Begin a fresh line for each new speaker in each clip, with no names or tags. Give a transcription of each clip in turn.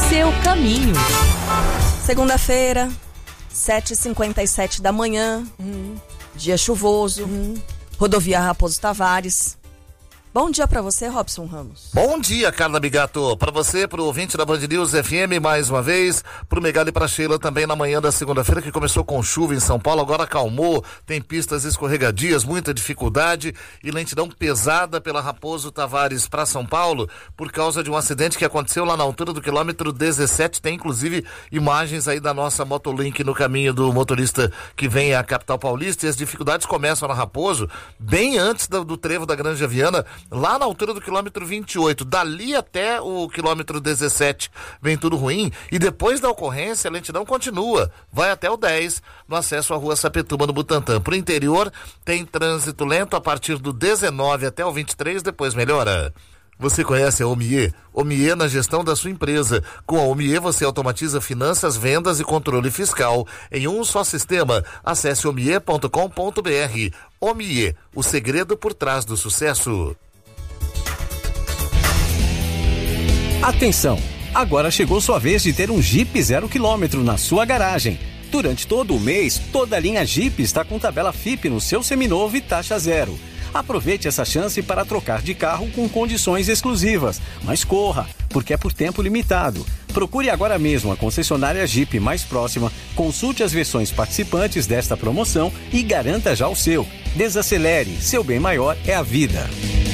seu caminho.
Segunda-feira, 7h57 da manhã, dia chuvoso, rodovia Raposo Tavares. Bom dia pra você, Robson Ramos.
Bom dia, Carla Bigato. Pra você, pro ouvinte da Band News FM, mais uma vez. Pro Megali e pra Sheila também na manhã da segunda-feira, que começou com chuva em São Paulo, agora acalmou. Tem pistas escorregadias, muita dificuldade e lentidão pesada pela Raposo Tavares pra São Paulo, por causa de um acidente que aconteceu lá na altura do quilômetro 17. Tem inclusive imagens aí da nossa Motolink no caminho do motorista que vem à capital paulista, e as dificuldades começam na Raposo, bem antes do trevo da Granja Viana, lá na altura do quilômetro 28, dali até o quilômetro 17 vem tudo ruim, e depois da ocorrência a lentidão continua, vai até o 10 no acesso à rua Sapetuba no Butantã. Pro interior tem trânsito lento a partir do 19 até o 23, depois melhora. Você conhece a Omie? Omie na gestão da sua empresa. Com a Omie você automatiza finanças, vendas e controle fiscal em um só sistema. Acesse omie.com.br. Omie, o segredo por trás do sucesso.
Atenção! Agora chegou sua vez de ter um Jeep 0 km na sua garagem. Durante todo o mês, toda a linha Jeep está com tabela FIP no seu seminovo e taxa zero. Aproveite essa chance para trocar de carro com condições exclusivas. Mas corra, porque é por tempo limitado. Procure agora mesmo a concessionária Jeep mais próxima, consulte as versões participantes desta promoção e garanta já o seu. Desacelere, seu bem maior é a vida.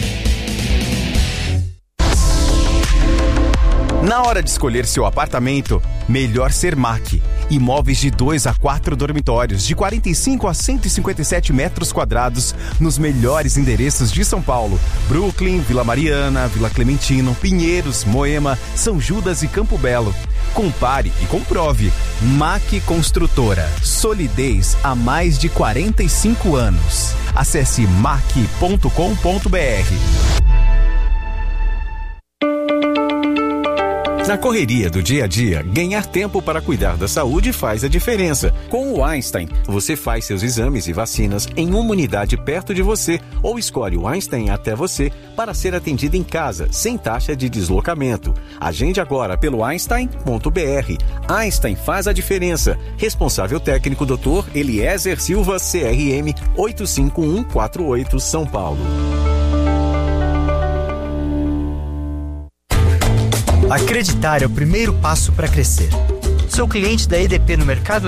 Na hora de escolher seu apartamento, melhor ser MAC. Imóveis de 2 a 4 dormitórios, de 45 a 157 metros quadrados, nos melhores endereços de São Paulo: Brooklyn, Vila Mariana, Vila Clementino, Pinheiros, Moema, São Judas e Campo Belo. Compare e comprove. MAC Construtora. Solidez há mais de 45 anos. Acesse mac.com.br.
Na correria do dia a dia, ganhar tempo para cuidar da saúde faz a diferença. Com o Einstein, você faz seus exames e vacinas em uma unidade perto de você ou escolhe o Einstein até você para ser atendido em casa, sem taxa de deslocamento. Agende agora pelo einstein.br. Einstein faz a diferença. Responsável técnico Dr. Eliezer Silva, CRM 85148, São Paulo.
Acreditar é o primeiro passo para crescer. Sou cliente da EDP no Mercado